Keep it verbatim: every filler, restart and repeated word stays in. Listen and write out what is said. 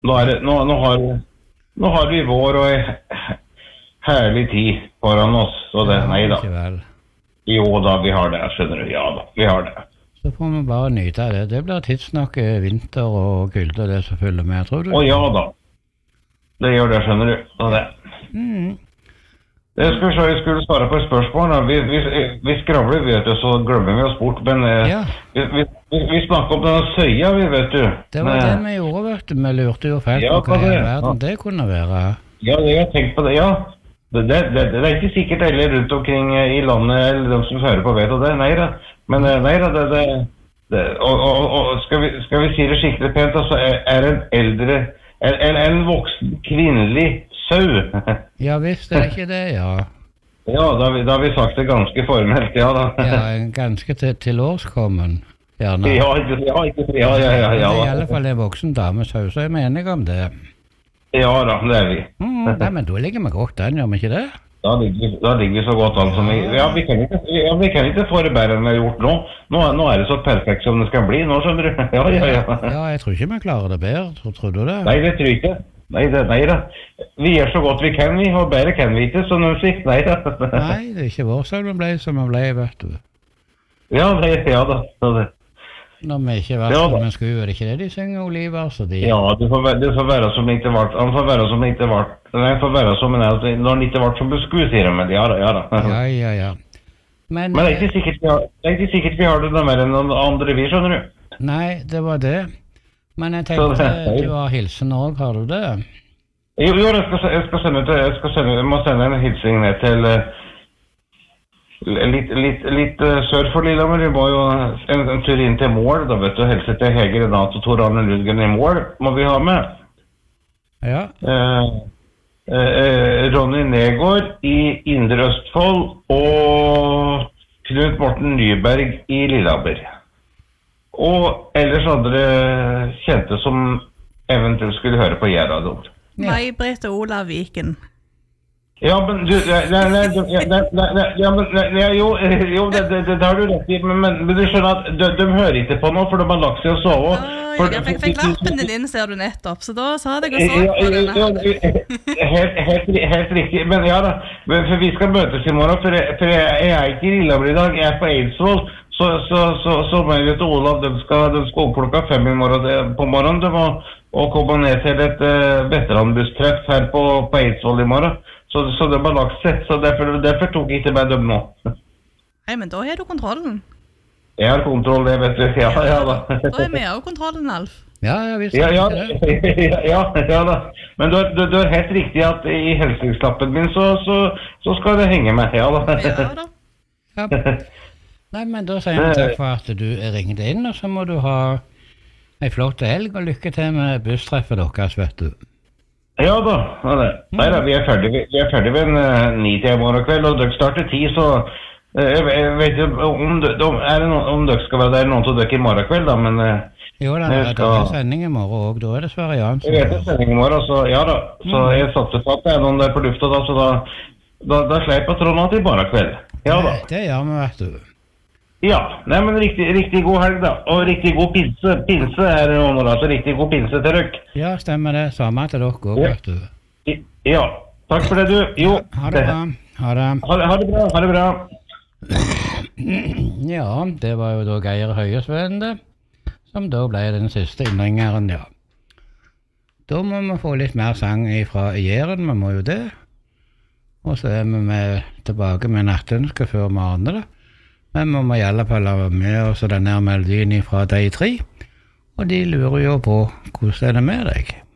Nå, er det, nå, nå, har, nå har vi vår og en herlig tid foran oss, så det, nei da. Jo da, vi har det, skjønner du, ja da, vi har det. Så får vi bare nyte av det. Det blir tidsnok vinter og kulde det som følger med, tror du? Å ja da, det gjør det, skjønner du, så det. Mm. Jeg skulle, så jeg skulle svare på et spørsmål. Vi, vi, vi skravler, vet du, så glemmer vi oss bort. Men ja. vi, vi, vi snakker om denne søya, vi, vet du. Det var men, det vi gjorde, vet du. Vi lurte jo fælt ja, på hva i verden ja. Det kunne være. Ja, jeg har tenkt på det, ja. Det, det, det, det er ikke sikkert alle rundt omkring i landet, eller de som hører på vet det. Nei da. Men nei da, det, det, det og, og, og skal, vi, skal vi si det skikkelig pent, så er, er en eldre, en, en voksen kvinnelig sau. Ja visst, det er ikke det, ja. Ja, da har vi, da har vi sagt det ganske formelt, ja da. Ja, ganske til, til årskommen, gjerne. Ja, ikke, ja, ikke, ja, ja, ja, ja. Det er i alle fall en voksen damesau, så er vi enige om det. Ja da, det er vi. Mm, nei, men da ligger vi godt an, gjør vi ikke det? Da ligger, da ligger vi så godt an som vi... Ja, vi kan ikke, ja, vi kan ikke få det bedre enn vi har gjort nå. Nå, nå er det så perfekt som det skal bli, nå skjønner du. Ja, ja, ja. Ja, jeg tror ikke vi klarer det bedre, tror, tror du det? Nei, det tror jeg ikke. Nei, det, nei da. Vi gjør så godt vi kan, vi, og bedre kan vi ikke, så når vi sier nei da. Nei, det er ikke vår søvn vi ble som vi ble, vet du. Ja, det, ja da. Det. Når vi ikke var som vi skulle, er det ikke det de synger, Oliver? Så de... Ja, det får, det får være som det ikke var. Han får være som det ikke var. Nei, får være som en når han ikke var som det skulle, sier de, men ja da, ja da. Ja, ja, ja. Men, men det, er ikke sikkert vi har, det er ikke sikkert vi har det noe mer enn andre vi, skjønner du? Nei, det var det. Men jeg tenkte, du har hilsen også, har du det? Jo, jo jeg, skal, jeg, skal sende, jeg, skal sende, jeg må sende en hilsing ned til uh, litt, litt, litt uh, sør for Lillehammer. Vi må jo en, en tur inn til mål, da vet du, helse til Hege Renat og Tor Arne Lundgren i mål, må vi ha med. Ja. Uh, uh, Ronny Negård i Indre Østfold og Knut Morten Nyberg i Lillehammer. Og ellers andre kjente som eventuelt skulle høre på Gjerdador. Ja. May-Britt og Olav Viken. Ja, men du, nei, nei, nei, ja, men, nei, jo, jo det, det, det har du rett i, men, men, men du skjønner at de, de hører ikke på nå, for de har lagt seg og sove. Åh, jeg fikk, fikk lappen din inn, ser du nettopp, så da sa jeg og så på denne. Helt, helt, helt riktig, men ja da, for vi skal møtes i morgen, for jeg, for jeg, jeg er ikke i Lillehammer i dag, jeg er på Eidsvoll. Så, så, så, så May-Britt og Olav, de skal, de skal opp klokka fem i morgen, på morgenen, de må og komme ned til et uh, veteranbusstreff her på, på Eidsvoll i morgen. Så, så de har lagt seg, så derfor, derfor tok jeg ikke med dem nå. Nei, men da har du kontrollen. Jeg har kontroll, det vet du. Ja, ja, ja da. Da er vi også kontrollen, Alf. Ja, ja, visst. Ja, ja, ja, ja, ja da. Men du, du, du er helt riktig at i helsingslappen min så, så, så skal det henge med, ja da. Ja da. Ja. Nei, men da sier vi takk for at du ringte inn, og så må du ha en flott helg og lykke til med busstreffet deres, vet du. Ja da, ja det. Nei da, vi er ferdige, vi er ferdige ved en uh, ni til i morgen kveld, og dere starter ti, så uh, jeg, jeg vet ikke om, om, er det noen, om dere skal være der noen til dere i morgen kveld da, men... Uh, jo da, det skal... er sending i morgen også, da er det Sverre Jansen. Jeg vet det er sending i morgen, så ja da, så mm. jeg satte på at det er noen der på lufta da, så da, da, da slipper jeg Trond til i morgen kveld. Ja da. Det, det gjør vi, vet du. Ja, nei, men riktig, riktig god helg da, og riktig god pinse, pinse er det noen år, altså riktig god pinse til dere. Ja, stemmer det, samme til dere også, vet du. Ja, takk for det du, jo. Ja, ha det bra, ha det. Ha, ha det bra, ha det bra. Ja, det var jo da Geir Høyesveen det, som da ble den siste innringeren, ja. Da må vi få litt mer sang fra Jæren, vi må jo det. Og så er vi med, tilbake med nattønske før vi aner det. Men vi må i alle fall ha med oss denne melodien fra de tre, og de lurer jo på hvordan er det med deg.